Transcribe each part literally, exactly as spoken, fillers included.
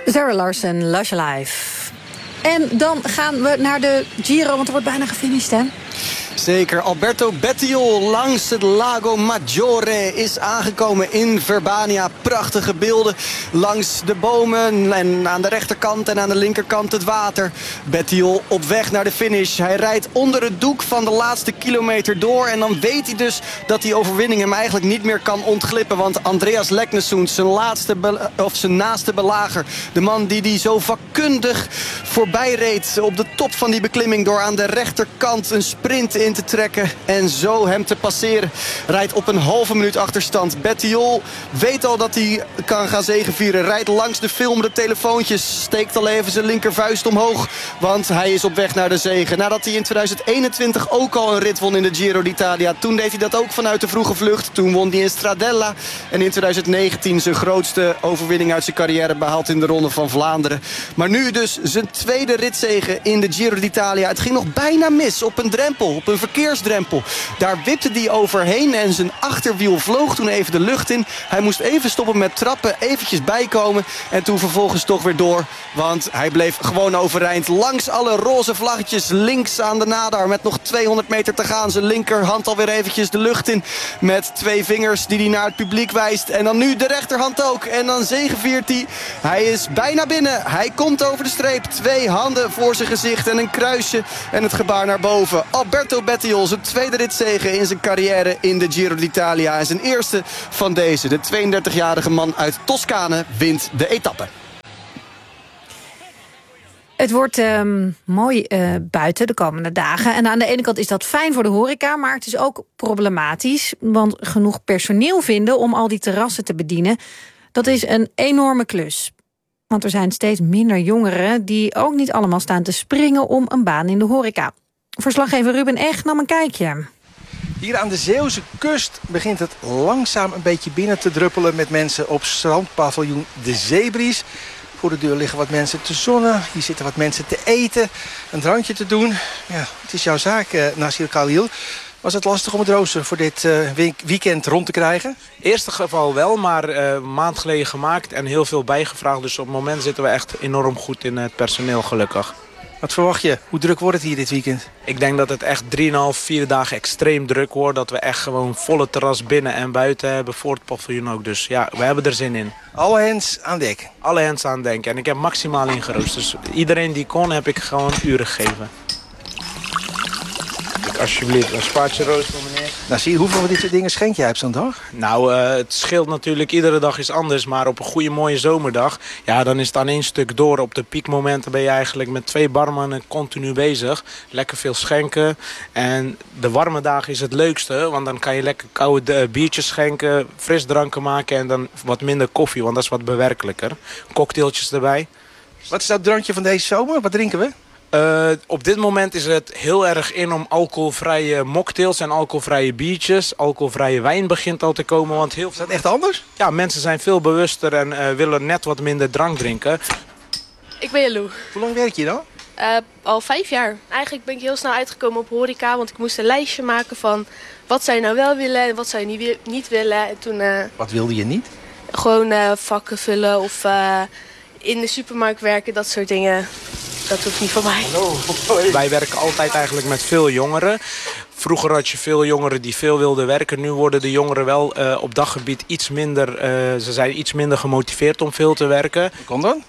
Zara Larsson, Lush Alive. En dan gaan we naar de Giro, want er wordt bijna gefinished, hè? Zeker, Alberto Bettiol langs het Lago Maggiore is aangekomen in Verbania. Prachtige beelden langs de bomen en aan de rechterkant en aan de linkerkant het water. Bettiol op weg naar de finish. Hij rijdt onder het doek van de laatste kilometer door. En dan weet hij dus dat die overwinning hem eigenlijk niet meer kan ontglippen. Want Andreas Leknesund, zijn, laatste of zijn naaste belager, de man die die zo vakkundig voorbij reed op de top van die beklimming door aan de rechterkant een sprint in te trekken en zo hem te passeren, rijdt op een halve minuut achterstand. Bettiol weet al dat hij kan gaan zegevieren. Rijdt langs de filmende telefoontjes. Steekt al even zijn linkervuist omhoog, want hij is op weg naar de zege. Nadat hij in tweeduizend eenentwintig ook al een rit won in de Giro d'Italia. Toen deed hij dat ook vanuit de vroege vlucht. Toen won hij in Stradella. En in tweeduizend negentien zijn grootste overwinning uit zijn carrière behaald in de Ronde van Vlaanderen. Maar nu dus zijn tweede ritzege in de Giro d'Italia. Het ging nog bijna mis op een drempel, op een verkeersdrempel. Daar wipte hij overheen en zijn achterwiel vloog toen even de lucht in. Hij moest even stoppen met trappen, eventjes bijkomen en toen vervolgens toch weer door. Want hij bleef gewoon overeind langs alle roze vlaggetjes links aan de Nadar met nog tweehonderd meter te gaan. Zijn linkerhand alweer eventjes de lucht in met twee vingers die hij naar het publiek wijst. En dan nu de rechterhand ook. En dan zegeviert hij. Hij is bijna binnen. Hij komt over de streep. Twee handen voor zijn gezicht en een kruisje en het gebaar naar boven. Alberto Bettiol, zijn tweede ritzege in zijn carrière in de Giro d'Italia. En zijn eerste van deze. De tweeëndertigjarige man uit Toscane wint de etappe. Het wordt um, mooi uh, buiten de komende dagen. En aan de ene kant is dat fijn voor de horeca, maar het is ook problematisch. Want genoeg personeel vinden om al die terrassen te bedienen, dat is een enorme klus. Want er zijn steeds minder jongeren die ook niet allemaal staan te springen om een baan in de horeca. Verslaggever Ruben Eg nam een kijkje. Hier aan de Zeeuwse kust begint het langzaam een beetje binnen te druppelen met mensen op strandpaviljoen De Zeebries. Voor de deur liggen wat mensen te zonnen. Hier zitten wat mensen te eten, een drankje te doen. Ja, het is jouw zaak, uh, Nasir Khalil. Was het lastig om het rooster voor dit uh, weekend rond te krijgen? Eerste geval wel, maar uh, een maand geleden gemaakt en heel veel bijgevraagd. Dus op het moment zitten we echt enorm goed in het personeel, gelukkig. Wat verwacht je? Hoe druk wordt het hier dit weekend? Ik denk dat het echt drieënhalf, vier dagen extreem druk wordt. Dat we echt gewoon volle terras binnen en buiten hebben, voor het paviljoen ook. Dus ja, we hebben er zin in. Alle hands aan dek? Alle hands aan dek. En ik heb maximaal ingeroost. Dus iedereen die kon, heb ik gewoon uren gegeven. Alsjeblieft, een spaartje rooster, meneer. Nou, zie je, hoeveel van dit soort dingen schenk jij op zo'n dag? Nou, uh, het scheelt natuurlijk, iedere dag is anders. Maar op een goede, mooie zomerdag, ja, dan is het aan één stuk door. Op de piekmomenten ben je eigenlijk met twee barmannen continu bezig. Lekker veel schenken. En de warme dagen is het leukste, want dan kan je lekker koude biertjes schenken, frisdranken maken en dan wat minder koffie, want dat is wat bewerkelijker. Cocktailtjes erbij. Wat is dat drankje van deze zomer? Wat drinken we? Uh, op dit moment is het heel erg in om alcoholvrije mocktails en alcoholvrije biertjes. Alcoholvrije wijn begint al te komen. Want heel... Is dat echt anders? Ja, mensen zijn veel bewuster en uh, willen net wat minder drank drinken. Ik ben Jelou. Hoe lang werk je dan? Uh, al vijf jaar. Eigenlijk ben ik heel snel uitgekomen op horeca, want ik moest een lijstje maken van wat zou je nou wel willen en wat zou je niet, niet willen. En toen, uh, wat wilde je niet? Gewoon uh, vakken vullen of uh, in de supermarkt werken, dat soort dingen. Dat hoeft niet van mij. Hallo. Wij werken altijd eigenlijk met veel jongeren. Vroeger had je veel jongeren die veel wilden werken. Nu worden de jongeren wel uh, op daggebied iets minder, uh, ze zijn iets minder gemotiveerd om veel te werken. Hoe kan dat?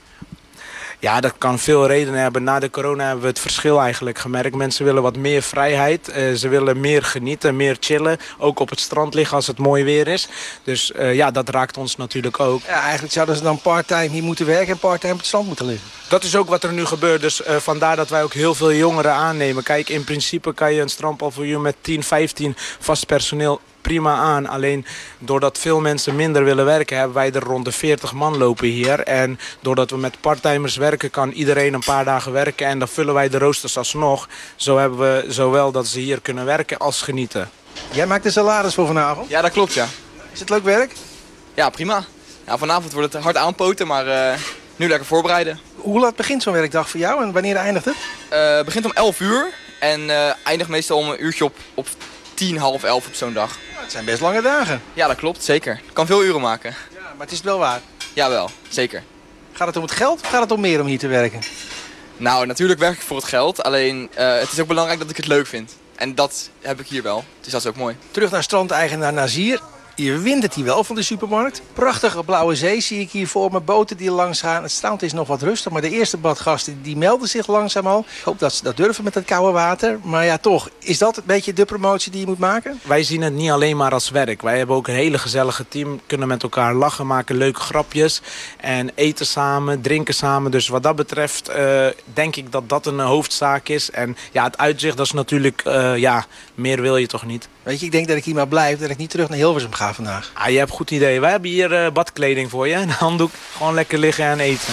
Ja, dat kan veel redenen hebben. Na de corona hebben we het verschil eigenlijk gemerkt. Mensen willen wat meer vrijheid. Uh, ze willen meer genieten, meer chillen. Ook op het strand liggen als het mooi weer is. Dus uh, ja, dat raakt ons natuurlijk ook. Ja, eigenlijk zouden ze dan part-time hier moeten werken en part-time op het strand moeten liggen. Dat is ook wat er nu gebeurt. Dus uh, vandaar dat wij ook heel veel jongeren aannemen. Kijk, in principe kan je een strandpaviljoen met tien, vijftien vast personeel prima aan. Alleen doordat veel mensen minder willen werken, hebben wij er rond de veertig man lopen hier. En doordat we met parttimers werken, kan iedereen een paar dagen werken. En dan vullen wij de roosters alsnog. Zo hebben we zowel dat ze hier kunnen werken als genieten. Jij maakt de salaris voor vanavond? Ja, dat klopt, ja. Is het leuk werk? Ja, prima. Ja, vanavond wordt het hard aanpoten, maar uh, nu lekker voorbereiden. Hoe laat begint zo'n werkdag voor jou en wanneer eindigt het? Uh, het begint om elf uur en uh, eindigt meestal om een uurtje op, op tien, half elf op zo'n dag. Nou, het zijn best lange dagen. Ja, dat klopt, zeker. Ik kan veel uren maken. Ja, maar het is het wel waard. Jawel, zeker. Gaat het om het geld of gaat het om meer om hier te werken? Nou, natuurlijk werk ik voor het geld. Alleen uh, het is ook belangrijk dat ik het leuk vind. En dat heb ik hier wel. Dus dat is ook mooi. Terug naar strandeigenaar Nazir. Je wint het hier wel van de supermarkt. Prachtige blauwe zee zie ik hier voor me. Boten die langs gaan. Het strand is nog wat rustig. Maar de eerste badgasten die melden zich langzaam al. Ik hoop dat ze dat durven met het koude water. Maar ja, toch. Is dat een beetje de promotie die je moet maken? Wij zien het niet alleen maar als werk. Wij hebben ook een hele gezellige team. Kunnen met elkaar lachen, maken leuke grapjes. En eten samen, drinken samen. Dus wat dat betreft uh, denk ik dat dat een hoofdzaak is. En ja, het uitzicht, dat is natuurlijk... Uh, ja, meer wil je toch niet. Weet je, ik denk dat ik hier maar blijf. Dat ik niet terug naar Hilversum ga vandaag. Ah, je hebt een goed idee. Wij hebben hier uh, badkleding voor je. Een handdoek. Gewoon lekker liggen en eten.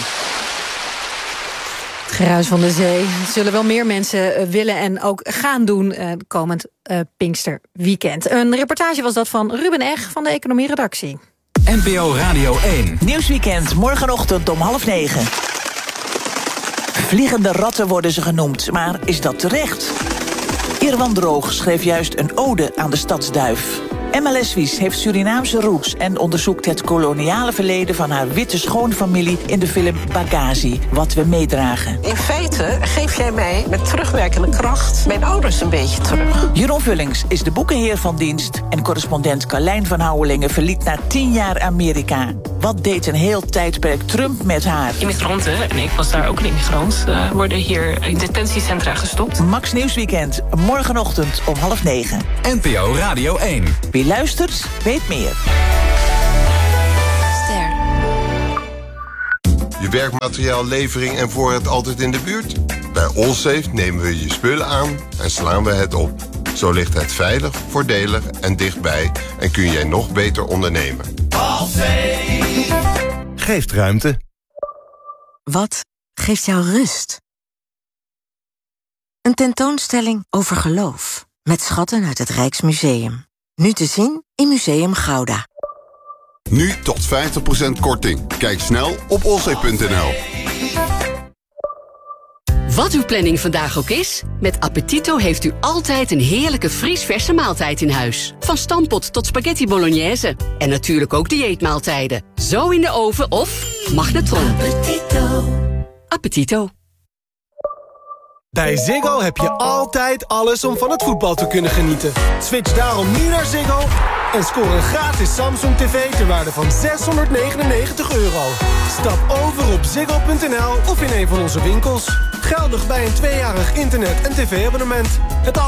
Het geruis van de zee zullen wel meer mensen uh, willen en ook gaan doen uh, komend uh, Pinksterweekend. Een reportage was dat van Ruben Eg van de Economie-redactie. N P O Radio één. Nieuwsweekend, morgenochtend om half negen. Vliegende ratten worden ze genoemd, maar is dat terecht? Irwan Droog schreef juist een ode aan de stadsduif. Emma Leswies heeft Surinaamse roots en onderzoekt het koloniale verleden van haar witte schoonfamilie in de film Bagazi, Wat we meedragen. In feite geef jij mij met terugwerkende kracht mijn ouders een beetje terug. Jeroen Vullings is de boekenheer van dienst en correspondent Carlijn van Houwelingen verliet na tien jaar Amerika. Wat deed een heel tijdperk Trump met haar? Immigranten, en ik was daar ook een immigrant, uh, worden hier in detentiecentra gestopt. Max Nieuwsweekend, morgenochtend om half negen. N P O Radio één. Wie luistert, weet meer. Ster. Je werkmateriaal, levering en voorraad altijd in de buurt? Bij Allsafe nemen we je spullen aan en slaan we het op. Zo ligt het veilig, voordelig en dichtbij en kun jij nog beter ondernemen. Allsafe geeft ruimte. Wat geeft jou rust? Een tentoonstelling over geloof met schatten uit het Rijksmuseum. Nu te zien in Museum Gouda. Nu tot vijftig procent korting. Kijk snel op allsafe punt n l. Wat uw planning vandaag ook is, met Appetito heeft u altijd een heerlijke vriesverse maaltijd in huis. Van stampot tot spaghetti bolognese. En natuurlijk ook dieetmaaltijden. Zo in de oven of magnetron. Appetito. Appetito. Bij Ziggo heb je altijd alles om van het voetbal te kunnen genieten. Switch daarom nu naar Ziggo en scoor een gratis Samsung tv ter waarde van zeshonderdnegenennegentig euro. Stap over op ziggo punt n l of in een van onze winkels. Geldig bij een tweejarig internet- en tv-abonnement. Het